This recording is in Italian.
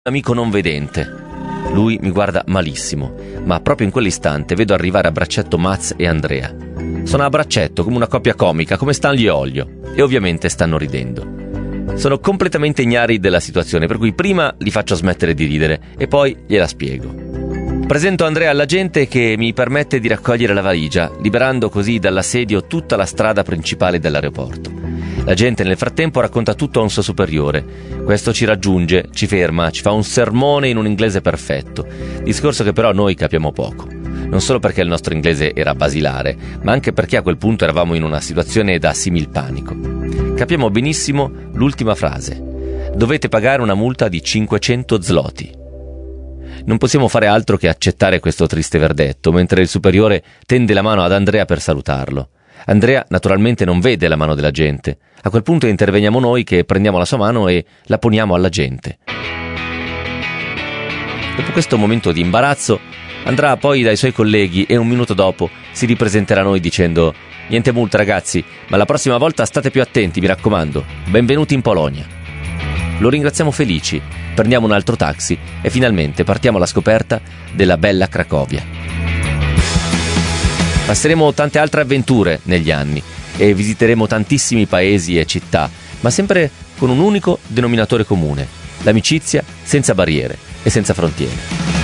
amico non vedente. Lui mi guarda malissimo, ma proprio in quell'istante vedo arrivare a braccetto Maz e Andrea. Sono a braccetto come una coppia comica, come Stanley e Ollio, e ovviamente stanno ridendo. Sono completamente ignari della situazione, per cui prima li faccio smettere di ridere e poi gliela spiego. Presento Andrea alla gente che mi permette di raccogliere la valigia, liberando così dall'assedio tutta la strada principale dell'aeroporto. La gente nel frattempo racconta tutto a un suo superiore. Questo ci raggiunge, ci ferma, ci fa un sermone in un inglese perfetto, discorso che però noi capiamo poco. Non solo perché il nostro inglese era basilare, ma anche perché a quel punto eravamo in una situazione da similpanico. Capiamo benissimo l'ultima frase: dovete pagare una multa di 500 zloty. Non possiamo fare altro che accettare questo triste verdetto, mentre il superiore tende la mano ad Andrea per salutarlo. Andrea naturalmente non vede la mano della gente. A quel punto interveniamo noi che prendiamo la sua mano e la poniamo alla gente. Dopo questo momento di imbarazzo andrà poi dai suoi colleghi e un minuto dopo si ripresenterà a noi dicendo: niente multa ragazzi, ma la prossima volta state più attenti, mi raccomando. Benvenuti in Polonia. Lo ringraziamo felici, prendiamo un altro taxi e finalmente partiamo alla scoperta della bella Cracovia. Passeremo tante altre avventure negli anni e visiteremo tantissimi paesi e città, ma sempre con un unico denominatore comune: l'amicizia senza barriere e senza frontiere.